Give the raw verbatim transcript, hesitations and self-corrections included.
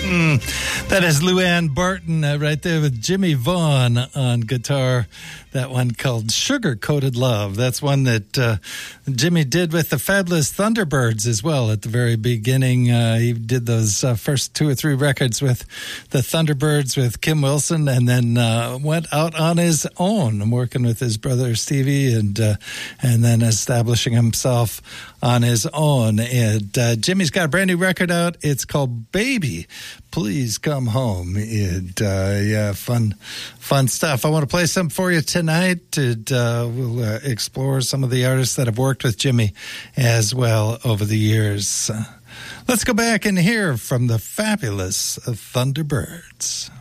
Mm, that is Luann Barton uh, right there with Jimmy Vaughn on guitar. That one called Sugar Coated Love. That's one that uh, Jimmy did with the Fabulous Thunderbirds as well at the very beginning. Uh, he did those uh, first two or three records with the Thunderbirds with Kim Wilson, and then uh, went out on his own, working with his brother Stevie, and uh, and then establishing himself on his own. And uh, Jimmy's got a brand new record out. It's called Baby, Please Come Home. And uh, yeah, fun, fun stuff. I want to play some for you tonight. And, uh, we'll uh, explore some of the artists that have worked with Jimmy as well over the years. Uh, let's go back and hear from the Fabulous Thunderbirds.